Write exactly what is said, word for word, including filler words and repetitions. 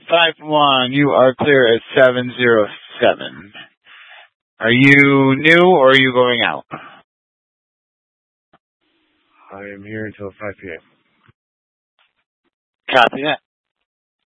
five one, you are clear at seven zero seven. Are you new or are you going out? I am here until five p.m. Copy that.